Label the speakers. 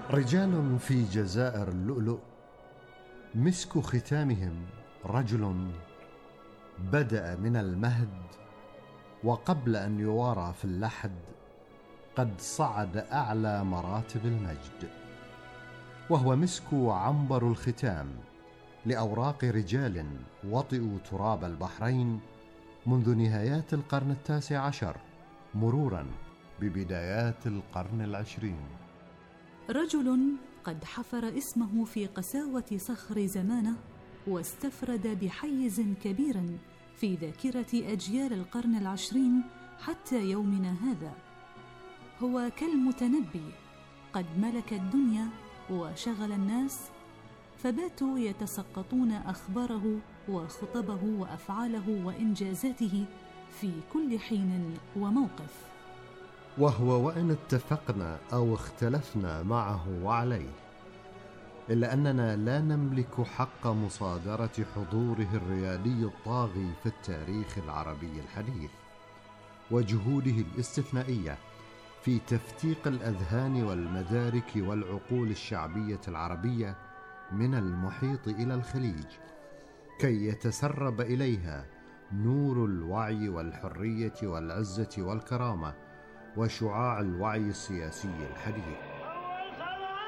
Speaker 1: رجال في جزائر اللؤلؤ مسك ختامهم رجل بدأ من المهد، وقبل أن يوارى في اللحد قد صعد أعلى مراتب المجد، وهو مسك عنبر الختام لأوراق رجال وطئوا تراب البحرين منذ نهايات القرن 19 مرورا ببدايات القرن 20.
Speaker 2: رجل قد حفر اسمه في قساوة صخر زمانه، واستفرد بحيز كبير في ذاكرة أجيال القرن 20 حتى يومنا هذا. هو كالمتنبي، قد ملك الدنيا وشغل الناس، فباتوا يتسقطون أخباره وخطبه وأفعاله وإنجازاته في كل حين وموقف.
Speaker 1: وهو وإن اتفقنا أو اختلفنا معه وعليه، إلا أننا لا نملك حق مصادرة حضوره الريادي الطاغي في التاريخ العربي الحديث، وجهوده الاستثنائية في تفتيق الأذهان والمدارك والعقول الشعبية العربية من المحيط إلى الخليج، كي يتسرب إليها نور الوعي والحرية والعزة والكرامة وشعاع الوعي السياسي الحديث.